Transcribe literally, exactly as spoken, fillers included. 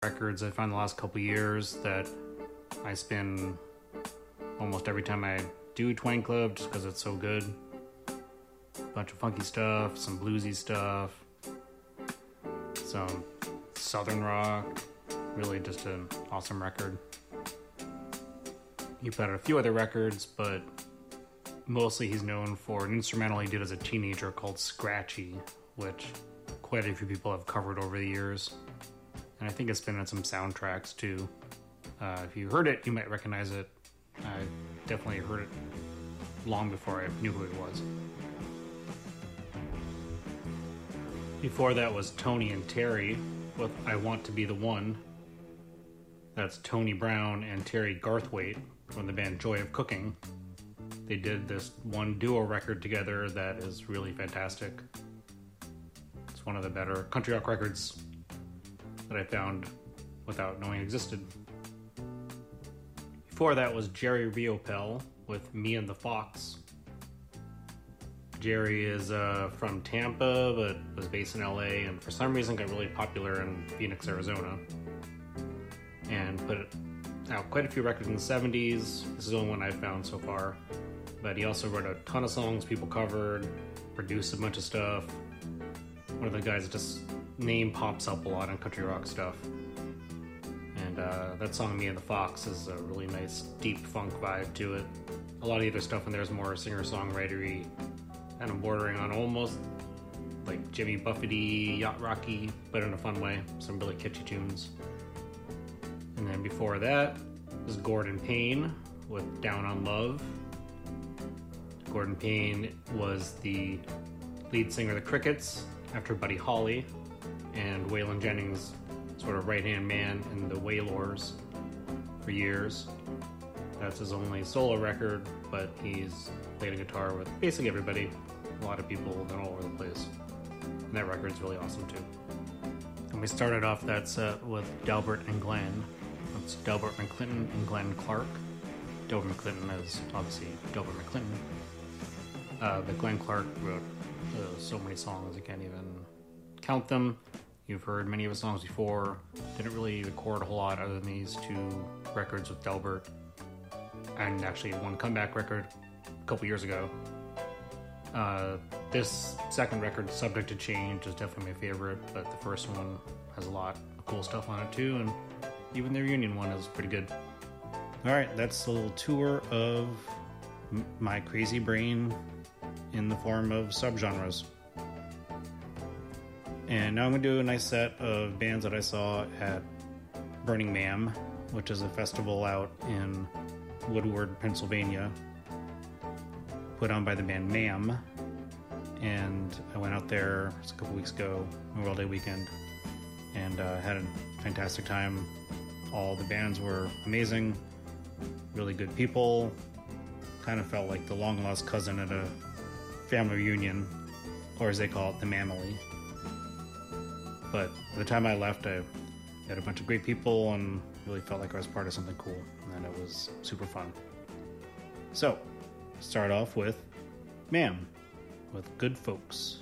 records I found the last couple years that I spin almost every time I do Twang Club just because it's so good. A bunch of funky stuff, some bluesy stuff, some southern rock, really just an awesome record. He put out a few other records, but mostly he's known for an instrumental he did as a teenager called Scratchy, which quite a few people have covered over the years. And I think it's been on some soundtracks too. Uh, if you heard it, you might recognize it. I definitely heard it long before I knew who it was. Before that was Tony and Terry with I Want to Be the One. That's Tony Brown and Terry Garthwaite from the band Joy of Cooking. They did this one duo record together that is really fantastic. It's one of the better country rock records that I found without knowing it existed. Before that was Jerry Riopel with Me and the Fox. Jerry is uh, from Tampa, but was based in L A, and for some reason got really popular in Phoenix, Arizona. And put out quite a few records in the seventies. This is the only one I've found so far. But he also wrote a ton of songs people covered, produced a bunch of stuff. One of the guys that just name pops up a lot on country rock stuff. And uh, that song, Me and the Fox, is a really nice deep funk vibe to it. A lot of the other stuff in there is more singer-songwritery, kind of bordering on almost like Jimmy Buffett-y, yacht rocky, but in a fun way. Some really catchy tunes. And then before that was Gordon Payne with Down on Love. Gordon Payne was the lead singer of the Crickets after Buddy Holly, and Waylon Jennings' sort of right-hand man in the Wailors for years. That's his only solo record, but he's played a guitar with basically everybody, a lot of people, and all over the place. And that record's really awesome too. And we started off that set with Delbert and Glenn. That's Delbert McClinton and Glenn Clark. Delbert McClinton is obviously Delbert McClinton. Uh, but Glenn Clark wrote uh, so many songs I can't even count them. You've heard many of his songs before. Didn't really record a whole lot other than these two records with Delbert. And actually one comeback record a couple years ago. Uh, this second record, Subject to Change, is definitely my favorite, but the first one has a lot of cool stuff on it too, and even the reunion one is pretty good. Alright, that's a little tour of m- my crazy brain in the form of subgenres. And now I'm going to do a nice set of bands that I saw at Burning Man, which is a festival out in Woodward, Pennsylvania, put on by the band Mam. And I went out there a couple weeks ago, Memorial Day weekend, and uh, had a fantastic time. All the bands were amazing, really good people. Kind of felt like the long-lost cousin at a family reunion, or as they call it, the Mamily. But by the time I left, I had a bunch of great people and really felt like I was part of something cool, and it was super fun. So, start off with Mam with Good Folks.